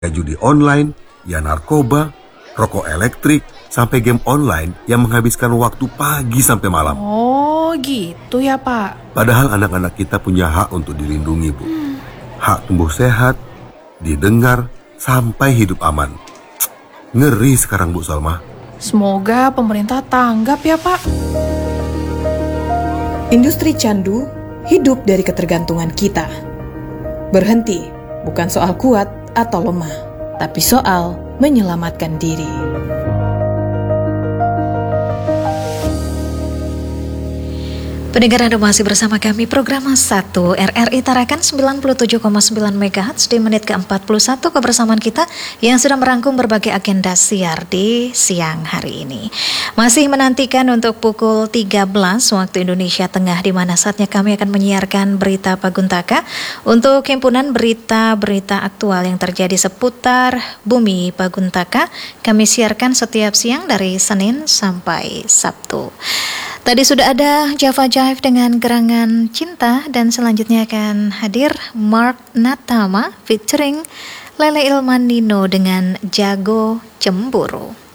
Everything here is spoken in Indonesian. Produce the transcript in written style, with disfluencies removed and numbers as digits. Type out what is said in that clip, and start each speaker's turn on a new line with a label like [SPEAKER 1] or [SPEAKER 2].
[SPEAKER 1] judi online, ya narkoba, rokok elektrik, sampai game online yang menghabiskan waktu pagi sampai malam.
[SPEAKER 2] Oh, gitu ya, Pak.
[SPEAKER 1] Padahal anak-anak kita punya hak untuk dilindungi, Bu. Hak tumbuh sehat, didengar, sampai hidup aman. Ngeri sekarang, Bu Salma.
[SPEAKER 2] Semoga pemerintah tanggap ya, Pak.
[SPEAKER 3] Industri candu hidup dari ketergantungan kita. Berhenti bukan soal kuat atau lemah, tapi soal menyelamatkan diri.
[SPEAKER 4] Pendengar, Anda masih bersama kami program 1 RRI Tarakan 97,9 MHz di menit ke-41 kebersamaan kita yang sudah merangkum berbagai agenda siar di siang hari ini. Masih menantikan untuk pukul 13 waktu Indonesia Tengah, di mana saatnya kami akan menyiarkan berita Paguntaka untuk himpunan berita-berita aktual yang terjadi seputar bumi Paguntaka. Kami siarkan setiap siang dari Senin sampai Sabtu. Tadi sudah ada Java Jive dengan Gerangan Cinta, dan selanjutnya akan hadir Mark Natama featuring Lele Ilman Nino dengan Jago Cemburu.